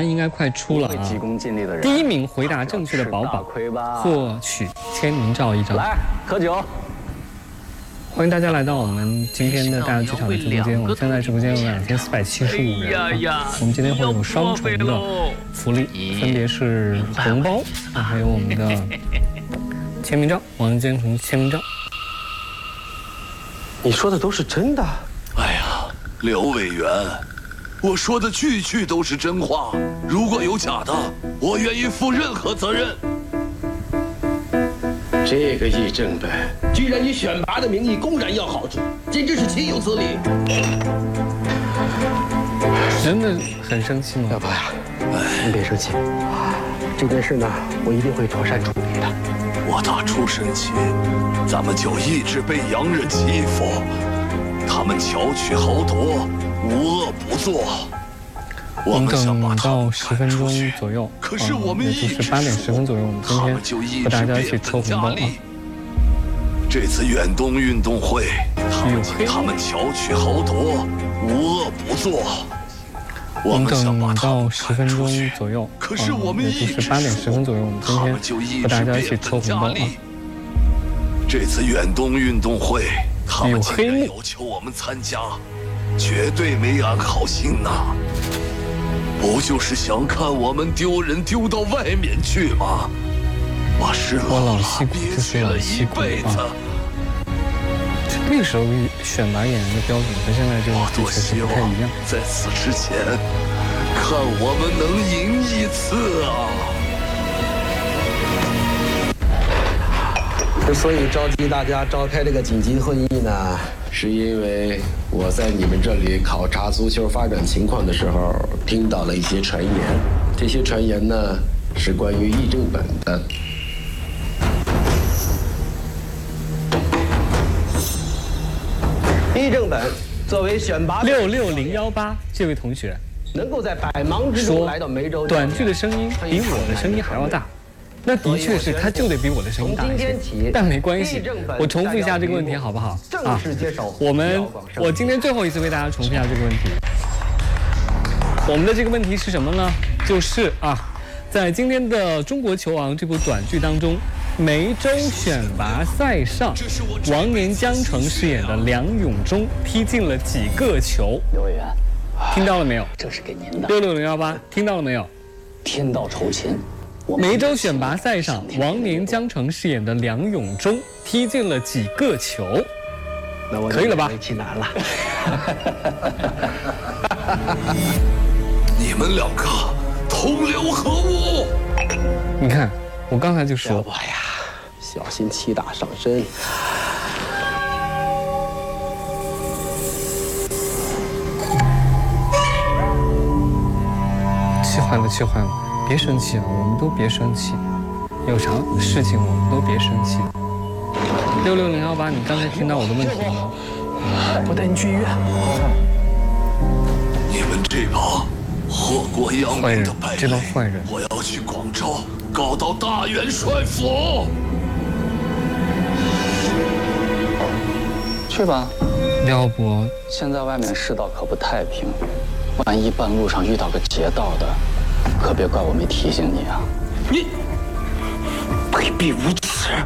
应该快出了啊！第一名回答正确的宝宝获取签名照一张。 来喝酒。 欢迎大家来到我们今天的大家剧场的直播间。我们现在直播间有2475人我们今天会有双重的福利，分别是红包还有我们的签名照，王建成签名照。 你说的都是真的？ 哎呀，刘委员，我说的句句都是真话。如果有假的，我愿意负任何责任。 这个议政本居然以选拔的名义公然要好处，简直是岂有此理！ 真的很生气吗？ 老婆呀，你别生气，这件事呢，我一定会妥善处理的。 我打出生起，咱们就一直被洋人欺负，他们巧取豪夺，无恶不作。 我们等到10分钟左右， 可是我们也就是8点10分左右，我们今天和大家一起抽红包啊！ 这次远东运动会，他们巧取豪夺，无恶不作。 我们等到10分钟左右， 可是我们也就是8点10分左右，我们今天和大家一起抽红包啊！ 这次远东运动会，他们竟然要求我们参加，绝对没安好心呐！不就是想看我们丢人丢到外面去吗？我是老了憋屈了一辈子。 那个时候选拔演员的标准和现在就确实不太一样。 在此之前，看我们能赢一次啊！ 之所以召集大家召开这个紧急会议呢，是因为我在你们这里考察足球发展情况的时候，听到了一些传言。这些传言呢，是关于议政本的。议政本作为选拔 66018这位同学能够在百忙之中来到梅州， 短剧的声音比我的声音还要大。那的确是，他就得比我的声音大一些，但没关系。我重复一下这个问题好不好？啊，我今天最后一次为大家重复一下这个问题。我们的这个问题是什么呢？就是在今天的《中国球王》这部短剧当中，梅州选拔赛上，王年江澄饰演的梁永忠踢进了几个球？ 刘委员， 听到了没有？ 这是给您的。 66018，听到了没有？ 天道酬勤。 梅州选拔赛上，王年江澄饰演的梁永忠踢进了几个球？可以了吧？ 围棋难了。 你们两个同流合污！ 你看，我刚才就说， 我呀，小心气大上身。 气坏了。别生气啊，我们都别生气，有啥事情我们都别生气。66018，你刚才听到我的问题吗？ 我带你去医院。 你们这帮祸国殃民的败类， 坏人， 我要去广州告到大元帅府。 去吧， 廖伯。 现在外面世道可不太平，万一半路上遇到个劫道的。可别怪我没提醒你啊！ 你卑鄙无耻！